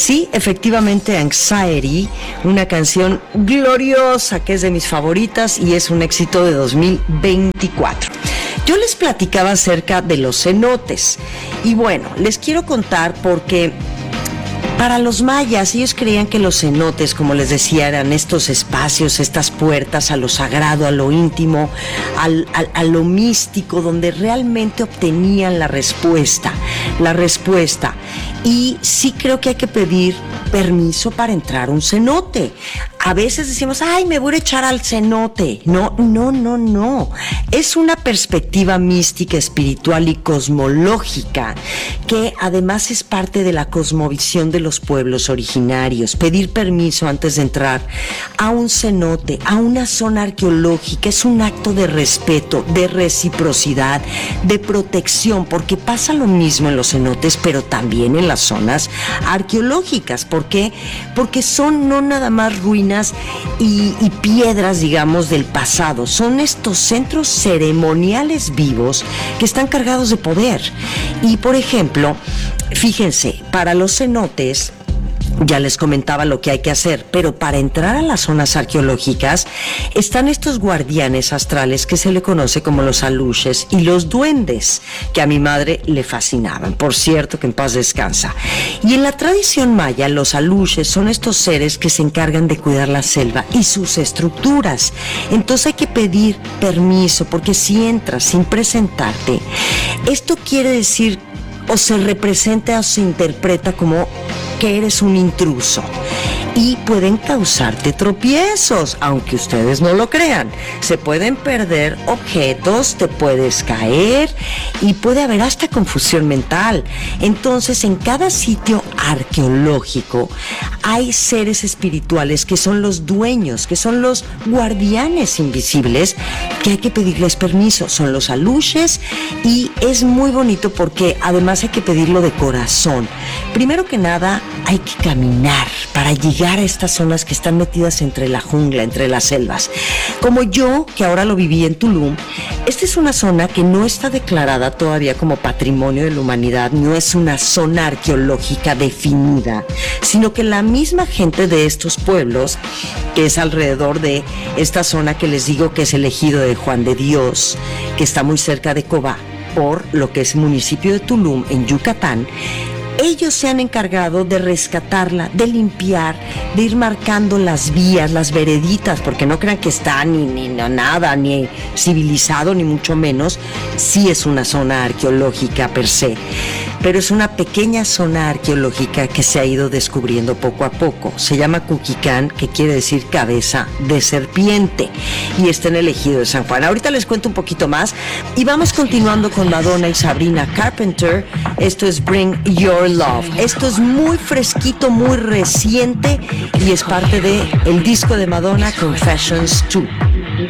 Sí, efectivamente, Anxiety, una canción gloriosa que es de mis favoritas y es un éxito de 2024. Yo les platicaba acerca de los cenotes y bueno, les quiero contar porque para los mayas, ellos creían que los cenotes, como les decía, eran estos espacios, estas puertas a lo sagrado, a lo íntimo, a lo místico, donde realmente obtenían la respuesta. Y sí creo que hay que pedir permiso para entrar a un cenote. A veces decimos, ay, me voy a echar al cenote. No. Es una perspectiva mística, espiritual y cosmológica que además es parte de la cosmovisión de los pueblos originarios. Pedir permiso antes de entrar a un cenote, a una zona arqueológica, es un acto de respeto, de reciprocidad, de protección, porque pasa lo mismo en los cenotes, pero también en las zonas arqueológicas. ¿Por qué? Porque son no nada más ruinas y piedras, digamos, del pasado. Son estos centros ceremoniales vivos que están cargados de poder. Y, por ejemplo, fíjense, para los cenotes, ya les comentaba lo que hay que hacer, pero para entrar a las zonas arqueológicas están estos guardianes astrales que se le conoce como los aluches y los duendes, que a mi madre le fascinaban, por cierto, que en paz descansa. Y en la tradición maya, los aluches son estos seres que se encargan de cuidar la selva y sus estructuras. Entonces hay que pedir permiso, porque si entras sin presentarte, esto quiere decir o se representa o se interpreta como que eres un intruso y pueden causarte tropiezos, aunque ustedes no lo crean. Se pueden perder objetos, te puedes caer y puede haber hasta confusión mental. Entonces, en cada sitio arqueológico hay seres espirituales que son los dueños, que son los guardianes invisibles, que hay que pedirles permiso. Son los aluches y es muy bonito porque además hay que pedirlo de corazón. Primero que nada, hay que caminar para llegar a estas zonas que están metidas entre la jungla, entre las selvas. Como yo, que ahora lo viví en Tulum, esta es una zona que no está declarada todavía como patrimonio de la humanidad, no es una zona arqueológica definida, sino que la misma gente de estos pueblos, que es alrededor de esta zona que les digo que es el ejido de Juan de Dios, que está muy cerca de Cobá, por lo que es el municipio de Tulum, en Yucatán, ellos se han encargado de rescatarla, de limpiar, de ir marcando las vías, las vereditas, porque no crean que está ni nada, ni civilizado, ni mucho menos. Sí es una zona arqueológica per se, pero es una pequeña zona arqueológica que se ha ido descubriendo poco a poco. Se llama Cuquicán, que quiere decir cabeza de serpiente, y está en el ejido de San Juan. Ahorita les cuento un poquito más y vamos continuando con Madonna y Sabrina Carpenter. Esto es Bring Your Love. Esto es muy fresquito, muy reciente y es parte de el disco de Madonna, Confessions 2.